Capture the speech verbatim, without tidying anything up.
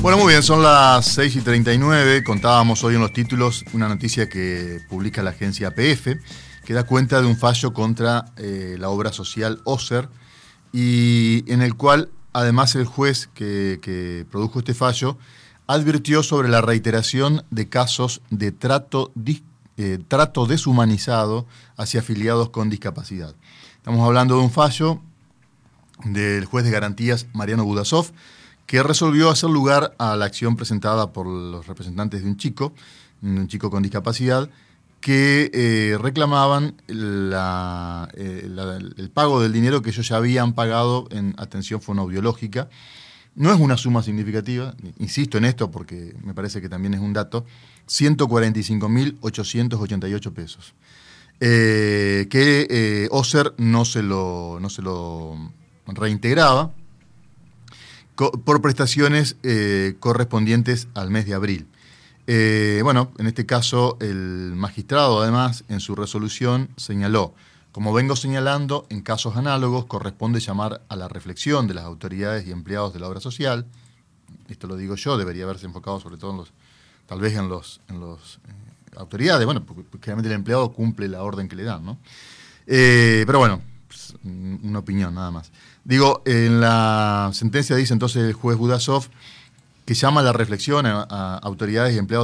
Bueno, muy bien, son las seis y treinta y nueve. Contábamos hoy en los títulos una noticia que publica la agencia A P F, que da cuenta de un fallo contra eh, la obra social Oser, y en el cual, además, el juez que, que produjo este fallo advirtió sobre la reiteración de casos de trato, eh, trato deshumanizado hacia afiliados con discapacidad. Estamos hablando de un fallo del juez de garantías Mariano Budasov, que resolvió hacer lugar a la acción presentada por los representantes de un chico, un chico con discapacidad, que eh, reclamaban la, eh, la, el pago del dinero que ellos ya habían pagado en atención fonoaudiológica. No es una suma significativa, insisto en esto porque me parece que también es un dato, ciento cuarenta y cinco mil ochocientos ochenta y ocho pesos, eh, que eh, Oser no se lo, no se lo reintegraba por prestaciones eh, correspondientes al mes de abril. Eh, bueno, en este caso el magistrado además en su resolución señaló: como vengo señalando, en casos análogos corresponde llamar a la reflexión de las autoridades y empleados de la obra social. Esto lo digo yo, debería haberse enfocado sobre todo en los, tal vez en los, en los eh, autoridades, bueno, porque generalmente el empleado cumple la orden que le dan, ¿no? Eh, pero bueno, pues, una opinión nada más. Digo, en la sentencia dice entonces el juez Budasov que llama a la reflexión a, a autoridades y empleados